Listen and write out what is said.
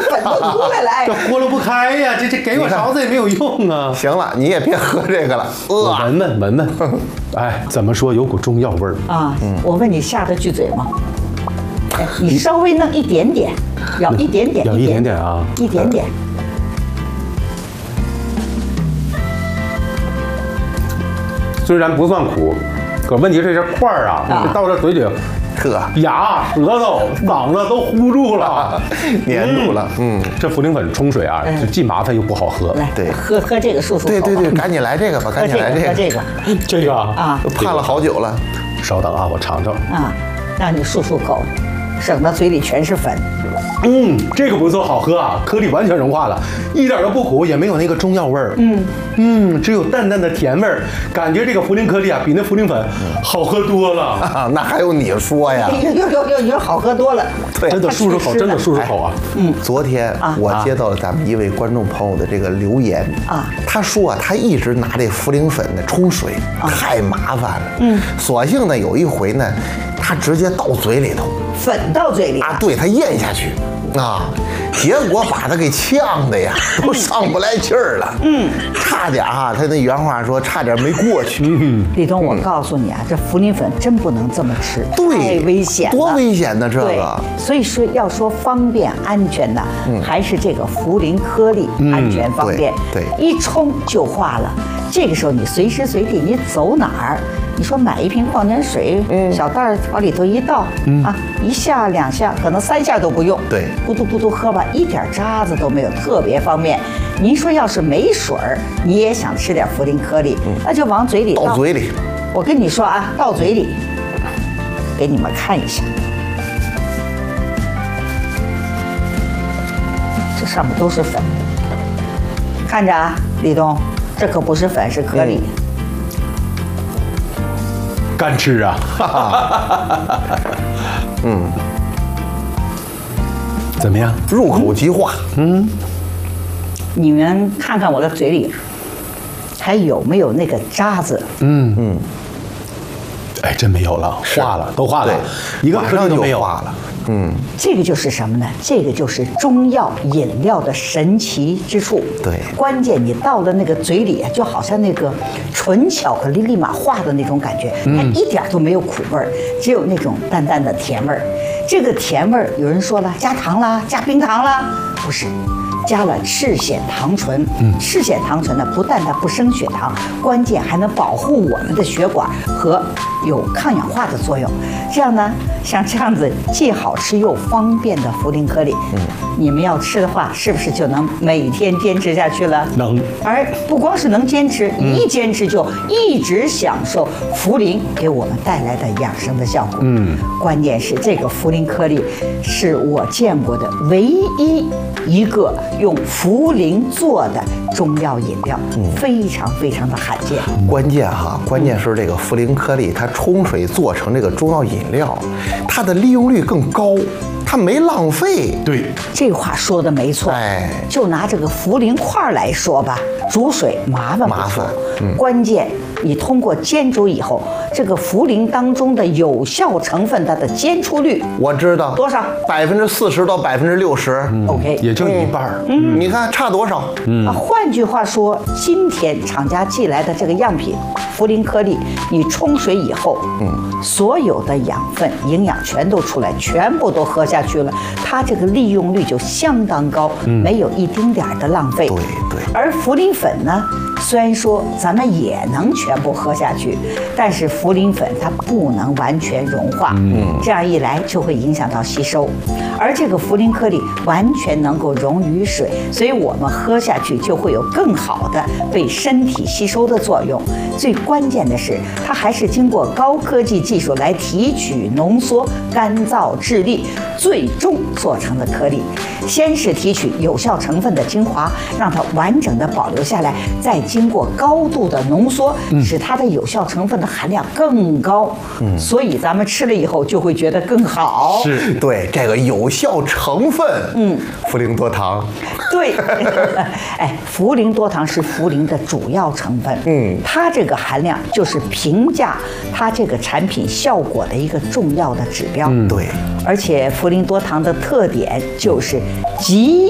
粉都出来了。哎， 这豁了不开呀，这给我勺子也没有用啊。 行了，你也别喝这个了， 我闻闻，哎，怎么说有股中药味儿啊？我问你下得去嘴吗？哎，你稍微弄一点点，舀一点点， 舀一点点啊， 一点点。 虽然不算苦，可问题是这块儿啊，到这嘴里，牙、舌头、嗓子都糊住了， 粘住了。 这茯苓粉冲水啊，就既麻烦又不好喝。 来， 对， 喝这个漱漱口。 对，赶紧来这个吧，赶紧来这个。 喝这个， 这个啊， 都盼了好久了。 稍等啊，我尝尝啊，让你漱漱口，省得嘴里全是粉。 这个不错，好喝啊，颗粒完全融化了，一点都不苦，也没有那个中药味儿。只有淡淡的甜味儿，感觉这个茯苓颗粒啊，比那茯苓粉好喝多了啊！那还用你说呀？ 有，你说好喝多了。 对， 真的漱漱口，真的漱漱口啊。 昨天我接到了咱们一位观众朋友的这个留言啊，他说啊，他一直拿这茯苓粉呢冲水，太麻烦了。索性呢有一回呢，他直接倒嘴里头， 粉到嘴里啊，对他咽下去。结果把他给呛的呀，都上不来气儿了。差点啊，他那原话说，差点没过去。 李东，我告诉你啊，这茯苓粉真不能这么吃，太危险了， 多危险呢这个。 所以说要说方便安全的，还是这个茯苓颗粒安全方便。 对， 一冲就化了。这个时候你随时随地你走哪儿，你说买一瓶矿泉水，小袋儿往里头一倒，啊，一下两下，可能3下都不用， 对， 咕嘟咕嘟喝吧，一点渣子都没有，特别方便。您说要是没水儿，你也想吃点茯苓颗粒，那就往嘴里倒。 倒嘴里。 我跟你说啊，倒嘴里，给你们看一下，这上面都是粉，看着啊，李东，这可不是粉，是颗粒。 干吃啊！怎么样？ 入口即化。 你们看看我的嘴里，还有没有那个渣子？ 哎，真没有了，化了，都化了，一个颗粒都没有化了。 这个就是什么呢？这个就是中药饮料的神奇之处。 对， 关键你到了那个嘴里，就好像那个纯巧克力立马化的那种感觉，它一点都没有苦味儿，只有那种淡淡的甜味儿。这个甜味儿，有人说了，加糖啦，加冰糖啦，不是。加了赤藓糖醇，赤藓糖醇呢，不但它不升血糖，关键还能保护我们的血管和有抗氧化的作用。这样呢，像这样子既好吃又方便的茯苓颗粒，你们要吃的话，是不是就能每天坚持下去了？ 能。 而不光是能坚持，一坚持就一直享受茯苓给我们带来的养生的效果。关键是这个茯苓颗粒是我见过的唯一一个用茯苓做的中药饮料，非常非常的罕见。 关键是这个茯苓颗粒，它冲水做成这个中药饮料，它的利用率更高，它没浪费。 对， 这话说的没错。就拿这个茯苓块来说吧，煮水麻烦不说，关键你通过煎煮以后，这个茯苓当中的有效成分它的煎出率， 我知道多少 ？40%到60%。 OK， 也就一半儿。 你看差多少？ 换句话说，今天厂家寄来的这个样品茯苓颗粒，你冲水以后，所有的养分、营养全都出来，全部都喝下去了，它这个利用率就相当高，没有一丁点儿的浪费。 对。 而茯苓粉呢，虽然说咱们也能全部喝下去，但是茯苓粉它不能完全融化，这样一来就会影响到吸收。而这个茯苓颗粒完全能够溶于水，所以我们喝下去就会有更好的被身体吸收的作用。最关键的是，它还是经过高科技技术来提取、浓缩、干燥、制粒，最终做成的颗粒。先是提取有效成分的精华，让它完整的保留下来，再经过高度的浓缩，使它的有效成分的含量更高。所以咱们吃了以后就会觉得更好。 是，对，这个有效成分，茯苓多糖。 对，哎，茯苓多糖是茯苓的主要成分，它这个含量就是评价它这个产品效果的一个重要的指标。 对， 而且茯苓多糖的特点就是极